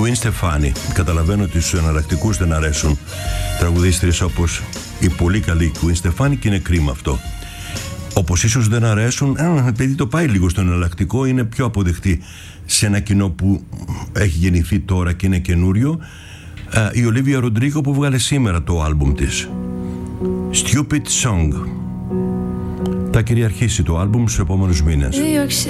Gwen Stefani. Καταλαβαίνω ότι στους εναλλακτικούς δεν αρέσουν τραγουδίστρες όπως η πολύ καλή Gwen Stefani και είναι κρίμα αυτό. Όπως ίσως δεν αρέσουν, επειδή το πάει λίγο στο εναλλακτικό, είναι πιο αποδεκτή σε ένα κοινό που έχει γεννηθεί τώρα και είναι καινούριο, η Ολίβια Ροντρίγκο που βγάλε σήμερα το άλμπουμ της Stupid Song. Θα κυριαρχήσει το άλμπουμ στους επόμενους μήνες.